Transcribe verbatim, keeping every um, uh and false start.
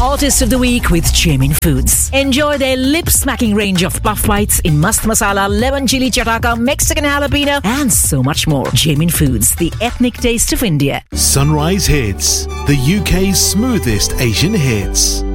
Artist of the Week with Jamin Foods. Enjoy their lip-smacking range of puff bites in mast masala, lemon chili chataka, Mexican jalapeno, and so much more. Jamin Foods, the ethnic taste of India. Sunrise Hits, the U K's smoothest Asian hits.